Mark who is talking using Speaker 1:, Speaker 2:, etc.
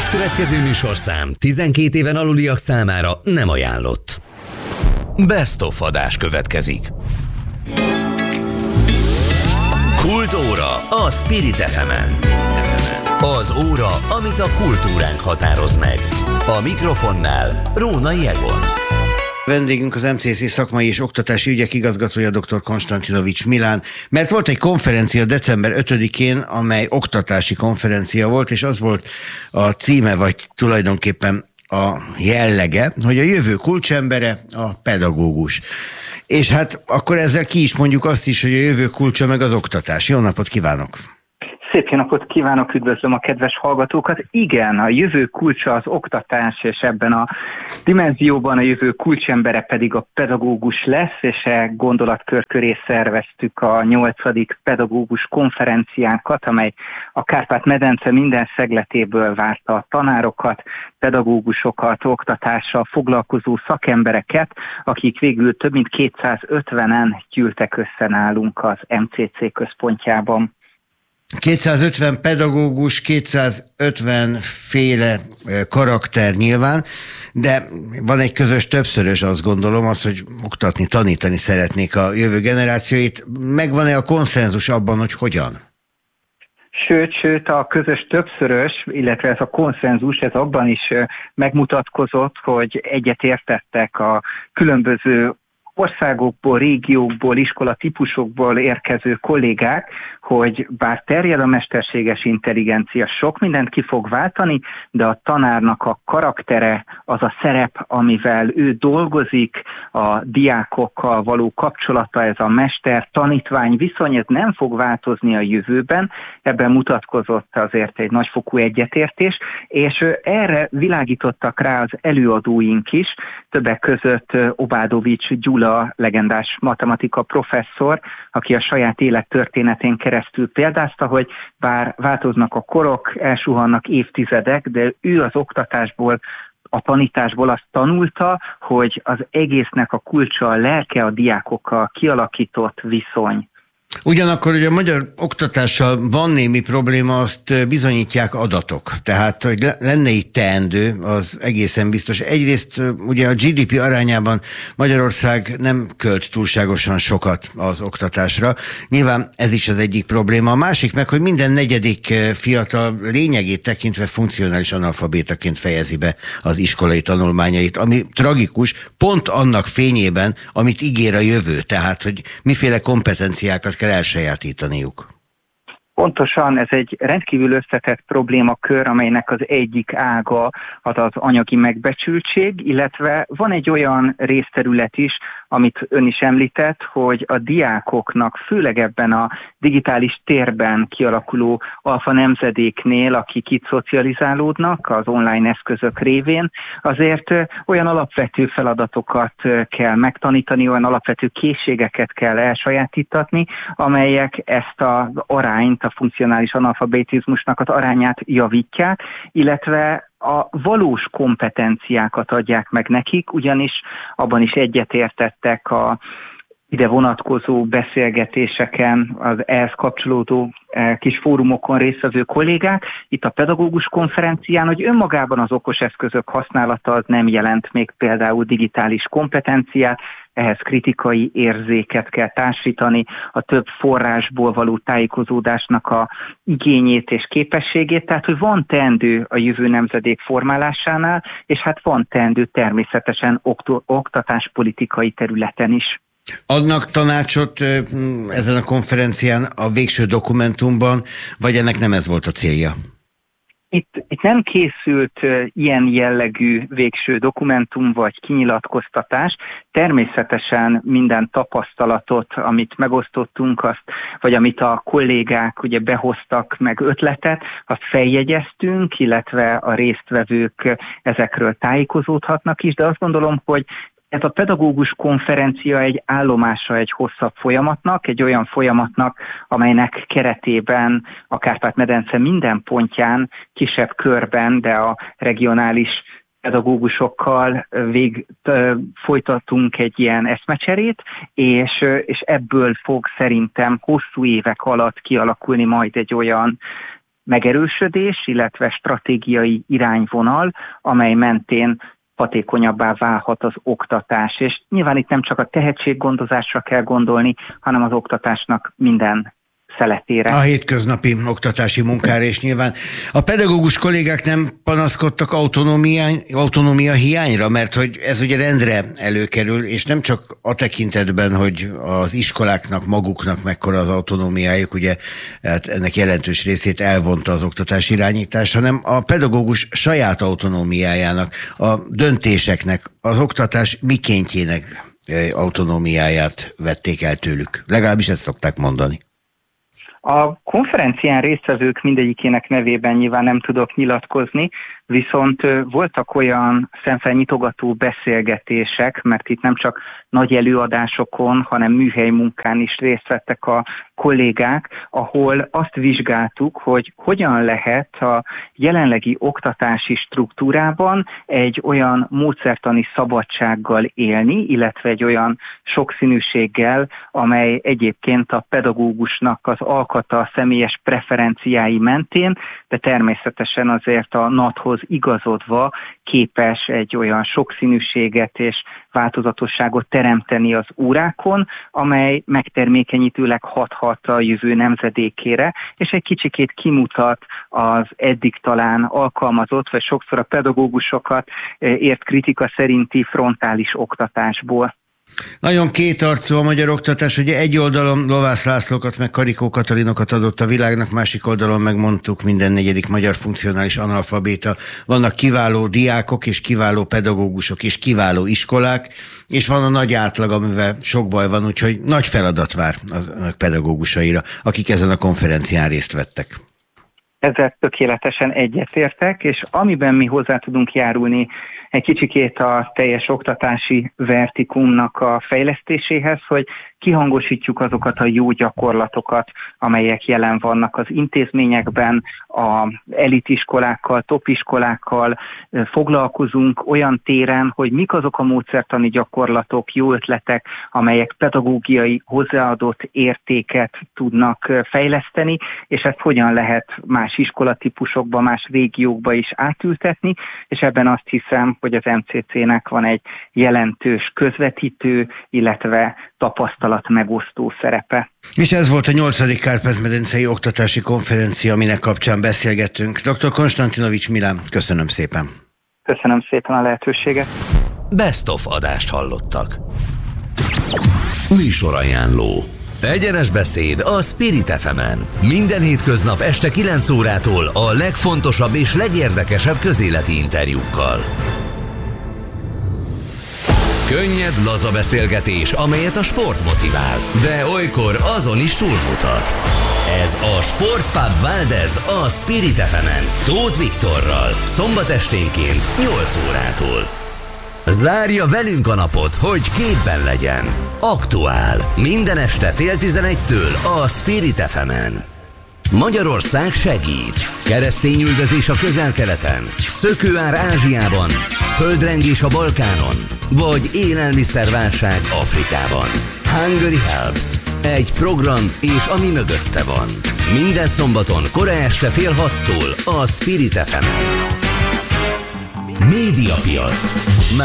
Speaker 1: most következő műsorszám 12 éven aluliak számára nem ajánlott. Best of adás következik. Kultóra a Spirit FM-en. Az óra, amit a kultúránk határoz meg. A mikrofonnál Rónai Egon.
Speaker 2: Vendégünk az MCC szakmai és oktatási ügyek igazgatója dr. Konstantinovics Milán, mert volt egy konferencia december 5-én, amely oktatási konferencia volt, és az volt a címe, vagy tulajdonképpen a jellege, hogy a jövő kulcsembere a pedagógus. És hát akkor ezzel ki is mondjuk azt is, hogy a jövő kulcsa meg az oktatás. Jó napot kívánok!
Speaker 3: Szép jó napot kívánok, üdvözlöm a kedves hallgatókat. Igen, a jövő kulcsa az oktatás, és ebben a dimenzióban a jövő kulcsembere pedig a pedagógus lesz, és gondolatkör köré szerveztük a 8. pedagógus konferenciánkat, amely a Kárpát-medence minden szegletéből várta a tanárokat, pedagógusokat, oktatással foglalkozó szakembereket, akik végül több mint 250-en gyűltek össze nálunk az MCC központjában.
Speaker 2: 250 pedagógus, 250 féle karakter nyilván, de van egy közös többszörös, azt gondolom, az, hogy oktatni, tanítani szeretnék a jövő generációit. Megvan-e a konszenzus abban, hogy hogyan?
Speaker 3: Sőt, a közös többszörös, illetve ez a konszenzus, ez abban is megmutatkozott, hogy egyetértettek a különböző országokból, régiókból, iskolatípusokból érkező kollégák, hogy bár terjed a mesterséges intelligencia, sok mindent ki fog váltani, de a tanárnak a karaktere, az a szerep, amivel ő dolgozik, a diákokkal való kapcsolata, ez a mester-tanítvány viszony, ez nem fog változni a jövőben. Ebben mutatkozott azért egy nagyfokú egyetértés, és erre világítottak rá az előadóink is, többek között Obádovics Gyula, legendás matematika professzor, aki a saját élettörténetén keresztül példázta, hogy bár változnak a korok, elsuhannak évtizedek, de ő az oktatásból, a tanításból azt tanulta, hogy az egésznek a kulcsa a lelke, a diákokkal kialakított viszony.
Speaker 2: Ugyanakkor ugye a magyar oktatással van némi probléma, azt bizonyítják adatok. Tehát, hogy lenne itt teendő, az egészen biztos. Egyrészt ugye a GDP arányában Magyarország nem költ túlságosan sokat az oktatásra. Nyilván ez is az egyik probléma. A másik meg, hogy minden negyedik fiatal lényegét tekintve funkcionális analfabétaként fejezi be az iskolai tanulmányait, ami tragikus, pont annak fényében, amit ígér a jövő. Tehát, hogy miféle kompetenciákat kell elsajátítaniuk.
Speaker 3: Pontosan, ez egy rendkívül összetett problémakör, amelynek az egyik ága az anyagi megbecsültség, illetve van egy olyan részterület is, amit ön is említett, hogy a diákoknak, főleg ebben a digitális térben kialakuló alfa nemzedéknél, akik itt szocializálódnak az online eszközök révén, azért olyan alapvető feladatokat kell megtanítani, olyan alapvető készségeket kell elsajátítatni, amelyek ezt az arányt, a funkcionális analfabetizmusnak az arányát javítják, illetve a valós kompetenciákat adják meg nekik, ugyanis abban is egyetértettek a ide vonatkozó beszélgetéseken, az ehhez kapcsolódó kis fórumokon résztvevő kollégák, itt a pedagógus konferencián, hogy önmagában az okos eszközök használata az nem jelent még például digitális kompetenciát, ehhez kritikai érzéket kell társítani, a több forrásból való tájékozódásnak a igényét és képességét, tehát hogy van teendő a jövő nemzedék formálásánál, és hát van teendő természetesen oktatáspolitikai területen is.
Speaker 2: Adnak tanácsot ezen a konferencián a végső dokumentumban, vagy ennek nem ez volt a célja?
Speaker 3: Itt nem készült ilyen jellegű végső dokumentum vagy kinyilatkoztatás. Természetesen minden tapasztalatot, amit megosztottunk, vagy amit a kollégák ugye behoztak meg ötletet, azt feljegyeztünk, illetve a résztvevők ezekről tájékozódhatnak is, de azt gondolom, hogy ez a pedagógus konferencia egy állomása egy hosszabb folyamatnak, egy olyan folyamatnak, amelynek keretében a Kárpát-medence minden pontján, kisebb körben, de a regionális pedagógusokkal folytatunk egy ilyen eszmecserét, és ebből fog szerintem hosszú évek alatt kialakulni majd egy olyan megerősödés, illetve stratégiai irányvonal, amely mentén hatékonyabbá válhat az oktatás. És nyilván itt nem csak a tehetséggondozásra kell gondolni, hanem az oktatásnak minden szeletére.
Speaker 2: A hétköznapi oktatási munkára, és nyilván a pedagógus kollégák nem panaszkodtak autonómia hiányra, mert hogy ez ugye rendre előkerül, és nem csak a tekintetben, hogy az iskoláknak maguknak mekkora az autonómiájuk, ugye hát ennek jelentős részét elvonta az oktatás irányítás, hanem a pedagógus saját autonómiájának, a döntéseknek, az oktatás mikéntjének autonómiáját vették el tőlük. Legalábbis ezt szokták mondani.
Speaker 3: A konferencián résztvevők mindegyikének nevében nyilván nem tudok nyilatkozni, viszont voltak olyan szemfelnyitogató beszélgetések, mert itt nem csak nagy előadásokon, hanem műhelymunkán is részt vettek a kollégák, ahol azt vizsgáltuk, hogy hogyan lehet a jelenlegi oktatási struktúrában egy olyan módszertani szabadsággal élni, illetve egy olyan sokszínűséggel, amely egyébként a pedagógusnak az alkata a személyes preferenciái mentén, de természetesen azért a NAT-hoz igazodva képes egy olyan sokszínűséget és változatosságot teremteni az órákon, amely megtermékenyítőleg hathat a jövő nemzedékére, és egy kicsikét kimutat az eddig talán alkalmazott, vagy sokszor a pedagógusokat ért kritika szerinti frontális oktatásból.
Speaker 2: Nagyon kétarcú a magyar oktatás, ugye egy oldalon Lovász Lászlókat meg Karikó Katalinokat adott a világnak, másik oldalon megmondtuk minden negyedik magyar funkcionális analfabéta. Vannak kiváló diákok és kiváló pedagógusok és kiváló iskolák, és van a nagy átlag, amivel sok baj van, úgyhogy nagy feladat vár az pedagógusaira, akik ezen a konferencián részt vettek.
Speaker 3: Ezzel tökéletesen egyetértek, és amiben mi hozzá tudunk járulni egy kicsikét a teljes oktatási vertikumnak a fejlesztéséhez, hogy kihangosítjuk azokat a jó gyakorlatokat, amelyek jelen vannak az intézményekben, a elitiskolákkal, topiskolákkal, foglalkozunk olyan téren, hogy mik azok a módszertani gyakorlatok, jó ötletek, amelyek pedagógiai hozzáadott értéket tudnak fejleszteni, és ezt hogyan lehet más iskolatípusokba, más régiókba is átültetni, és ebben azt hiszem, hogy az MCC-nek van egy jelentős közvetítő, illetve tapasztalat megosztó szerepe.
Speaker 2: És ez volt a 8. Kárpát-medencei oktatási konferencia, aminek kapcsán beszélgettünk. Dr. Konstantinovics Milán, köszönöm szépen.
Speaker 3: Köszönöm szépen a lehetőséget.
Speaker 1: Best of adást hallottak. Műsorajánló. Egyenes beszéd a Spirit FM-en. Minden hétköznap este 9 órától a legfontosabb és legérdekesebb közéleti interjúkkal. Könnyed, laza beszélgetés, amelyet a sport motivál, de olykor azon is túlmutat. Ez a Sportpub Valdez a Spirit FM-en, Tóth Viktorral, szombat esténként 8 órától. Zárja velünk a napot, hogy képben legyen. Aktuál. Minden este 10:30 a Spirit FM-en. Magyarország segít. Keresztényüldözés a Közel-Keleten, szökőár Ázsiában, földrengés a Balkánon, vagy élelmiszerválság Afrikában. Hungary Helps. Egy program és ami mögötte van. Minden szombaton kora este 5:30 a Spirit FM-en. Médiapiac.